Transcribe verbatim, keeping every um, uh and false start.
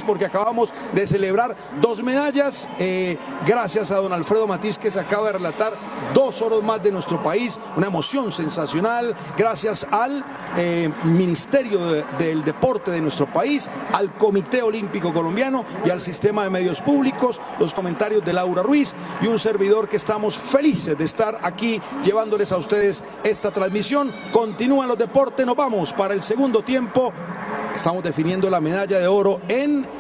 felices porque acabamos de celebrar dos medallas, eh, gracias a don Alfredo Matiz, que se acaba de relatar dos oros más de nuestro país, una emoción sensacional, gracias al eh, Ministerio de, del Deporte de nuestro país, al Comité Olímpico Colombiano y al Sistema de Medios Públicos, los comentarios de Laura Ruiz y un servidor que estamos felices de estar aquí llevándoles a ustedes esta transmisión. Continúan los deportes, nos vamos para el segundo tiempo. Estamos definiendo la medalla de oro en